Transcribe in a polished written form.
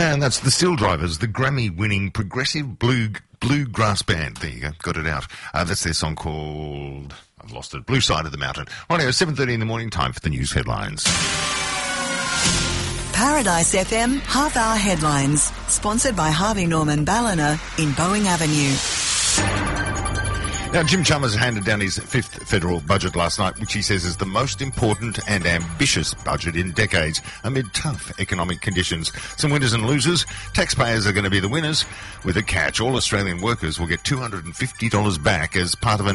And that's the Still Drivers, the Grammy-winning progressive bluegrass band. There you go, got it out. That's their song called, I've lost it, Blue Side of the Mountain. Right now, 7:30 in the morning, time for the news headlines. Paradise FM half-hour headlines, sponsored by Harvey Norman Ballina in Boeing Avenue. Now, Jim Chalmers handed down his fifth federal budget last night, which he says is the most important and ambitious budget in decades, amid tough economic conditions. Some winners and losers. Taxpayers are going to be the winners, with a catch. All Australian workers will get $250 back as part of an